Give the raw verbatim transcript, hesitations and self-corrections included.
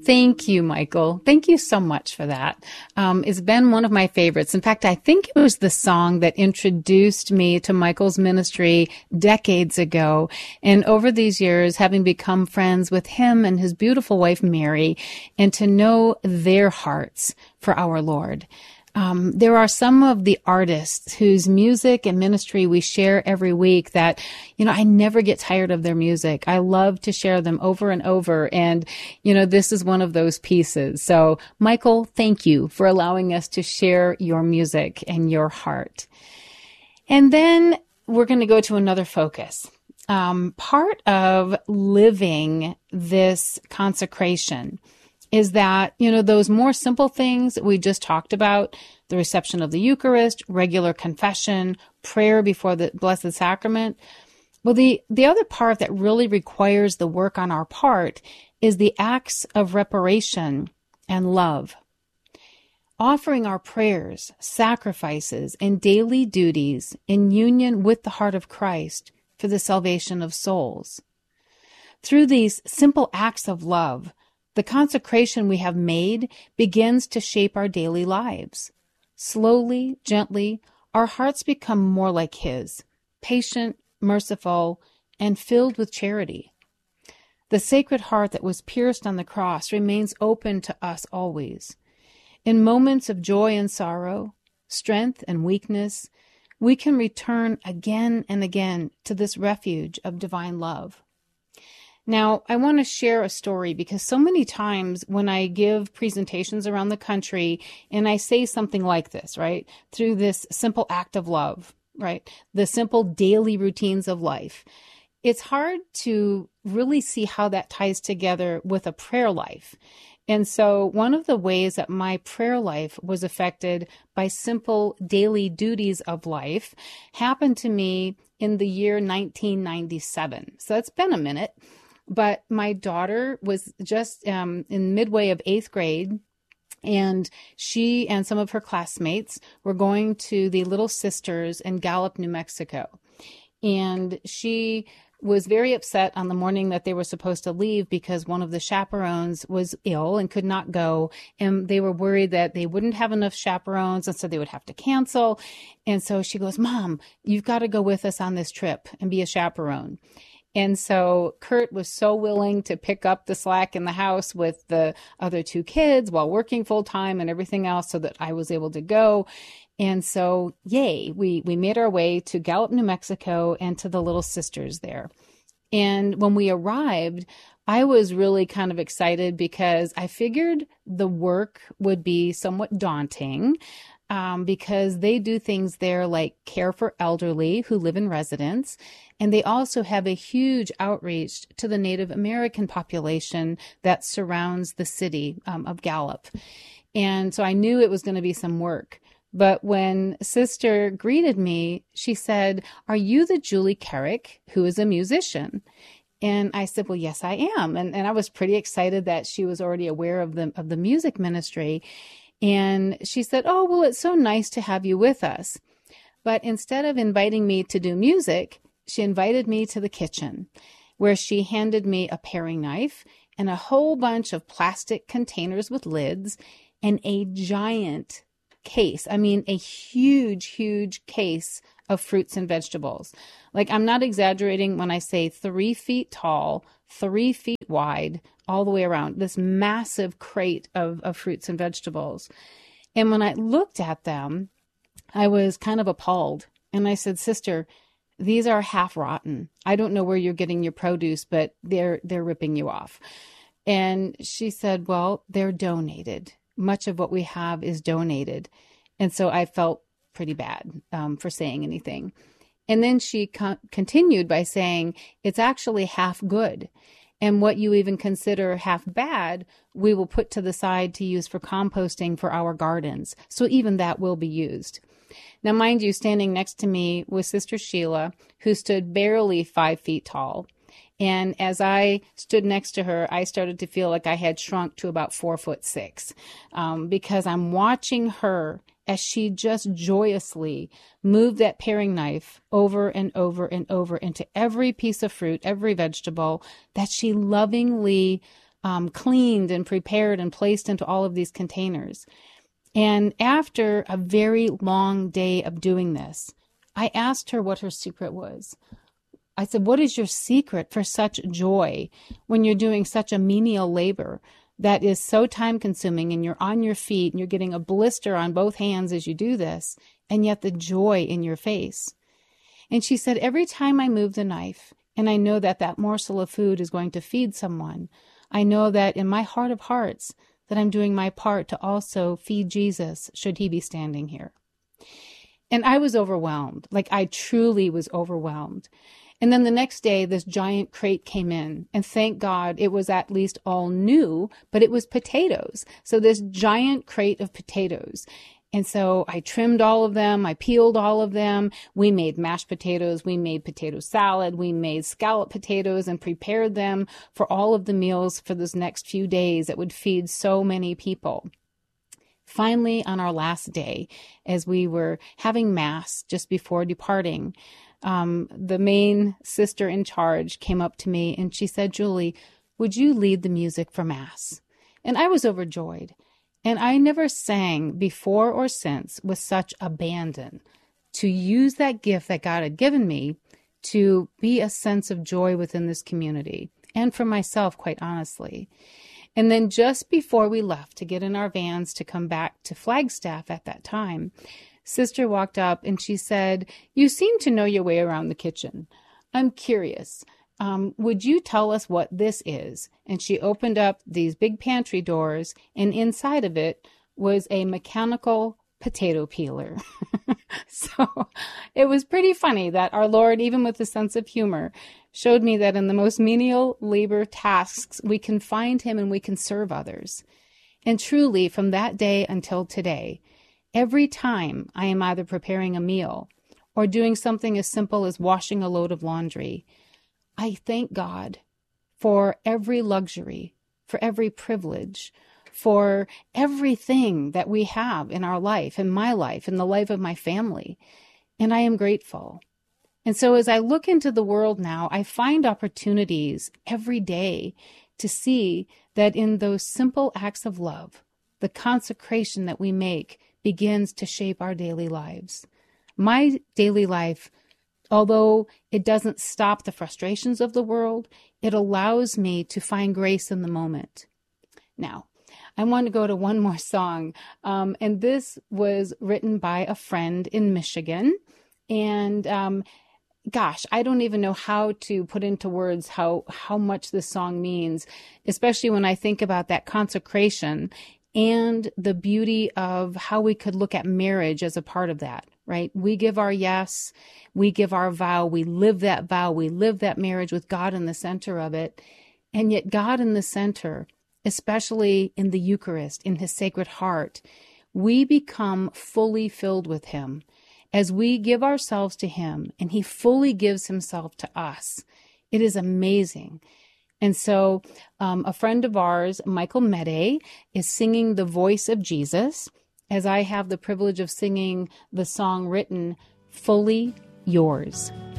Thank you, Michael. Thank you so much for that. Um, it's been one of my favorites. In fact, I think it was the song that introduced me to Michael's ministry decades ago. And over these years, having become friends with him and his beautiful wife, Mary, and to know their hearts for our Lord. Um, there are some of the artists whose music and ministry we share every week that, you know, I never get tired of their music. I love to share them over and over. And, you know, this is one of those pieces. So, Michael, thank you for allowing us to share your music and your heart. And then we're going to go to another focus. Um, part of living this consecration is that, you know, those more simple things that we just talked about, the reception of the Eucharist, regular confession, prayer before the Blessed Sacrament. Well, the, the other part that really requires the work on our part is the acts of reparation and love. Offering our prayers, sacrifices, and daily duties in union with the heart of Christ for the salvation of souls. Through these simple acts of love, the consecration we have made begins to shape our daily lives. Slowly, gently, our hearts become more like His, patient, merciful, and filled with charity. The Sacred Heart that was pierced on the cross remains open to us always. In moments of joy and sorrow, strength and weakness, we can return again and again to this refuge of divine love. Now, I want to share a story because so many times when I give presentations around the country and I say something like this, right, through this simple act of love, right, the simple daily routines of life, it's hard to really see how that ties together with a prayer life. And so one of the ways that my prayer life was affected by simple daily duties of life happened to me in the year nineteen ninety-seven. So it's been a minute. But my daughter was just um, in midway of eighth grade, and she and some of her classmates were going to the Little Sisters in Gallup, New Mexico. And she was very upset on the morning that they were supposed to leave because one of the chaperones was ill and could not go. And they were worried that they wouldn't have enough chaperones, and so they would have to cancel. And so she goes, "Mom, you've got to go with us on this trip and be a chaperone." And so Kurt was so willing to pick up the slack in the house with the other two kids while working full time and everything else so that I was able to go. And so, yay, we, we made our way to Gallup, New Mexico and to the Little Sisters there. And when we arrived, I was really kind of excited because I figured the work would be somewhat daunting. Um, because they do things there like care for elderly who live in residence. And they also have a huge outreach to the Native American population that surrounds the city um, of Gallup. And so I knew it was going to be some work. But when Sister greeted me, she said, "Are you the Julie Carrick who is a musician?" And I said, "Well, yes, I am." And, and I was pretty excited that she was already aware of the, of the music ministry. And she said, "Oh, well, it's so nice to have you with us." But instead of inviting me to do music, she invited me to the kitchen, where she handed me a paring knife and a whole bunch of plastic containers with lids and a giant case. I mean, a huge, huge case of fruits and vegetables. Like, I'm not exaggerating when I say three feet tall, three feet wide, all the way around, this massive crate of, of fruits and vegetables. And when I looked at them, I was kind of appalled. And I said, "Sister, these are half rotten. I don't know where you're getting your produce, but they're they're ripping you off." And she said, "Well, they're donated. Much of what we have is donated." And so I felt pretty bad um, for saying anything. And then she co- continued by saying, "It's actually half good. And what you even consider half bad, we will put to the side to use for composting for our gardens. So even that will be used." Now, mind you, standing next to me was Sister Sheila, who stood barely five feet tall. And as I stood next to her, I started to feel like I had shrunk to about four foot six, um, because I'm watching her as she just joyously moved that paring knife over and over and over into every piece of fruit, every vegetable that she lovingly um, cleaned and prepared and placed into all of these containers. And after a very long day of doing this, I asked her what her secret was. I said, what is your secret for such joy when you're doing such a menial labor that is so time consuming, and you're on your feet and you're getting a blister on both hands as you do this, and yet the joy in your face? And she said, every time I move the knife and I know that that morsel of food is going to feed someone, I know that in my heart of hearts that I'm doing my part to also feed Jesus should he be standing here. And I was overwhelmed. Like, I truly was overwhelmed. And then the next day, this giant crate came in, and thank God it was at least all new, but it was potatoes. So this giant crate of potatoes. And so I trimmed all of them. I peeled all of them. We made mashed potatoes. We made potato salad. We made scallop potatoes and prepared them for all of the meals for those next few days that would feed so many people. Finally, on our last day, as we were having Mass just before departing, um, the main sister in charge came up to me and she said, Julie, would you lead the music for Mass? And I was overjoyed. And I never sang before or since with such abandon to use that gift that God had given me to be a sense of joy within this community and for myself, quite honestly. And then just before we left to get in our vans to come back to Flagstaff at that time, Sister walked up and she said, you seem to know your way around the kitchen. I'm curious. Um, would you tell us what this is? And she opened up these big pantry doors, and inside of it was a mechanical potato peeler. So it was pretty funny that our Lord, even with a sense of humor, showed me that in the most menial labor tasks, we can find him and we can serve others. And truly, from that day until today, every time I am either preparing a meal or doing something as simple as washing a load of laundry, I thank God for every luxury, for every privilege, for everything that we have in our life, in my life, in the life of my family. And I am grateful. And so as I look into the world now, I find opportunities every day to see that in those simple acts of love, the consecration that we make begins to shape our daily lives. My daily life, although it doesn't stop the frustrations of the world, it allows me to find grace in the moment. Now, I want to go to one more song, um, and this was written by a friend in Michigan. And um, gosh, I don't even know how to put into words how, how much this song means, especially when I think about that consecration and the beauty of how we could look at marriage as a part of that, right? We give our yes, we give our vow, we live that vow, we live that marriage with God in the center of it. And yet God in the center, especially in the Eucharist, in his Sacred Heart, we become fully filled with him as we give ourselves to him and he fully gives himself to us. It is amazing. And so um, a friend of ours, Michael Mede, is singing The Voice of Jesus, as I have the privilege of singing the song written, Fully Yours.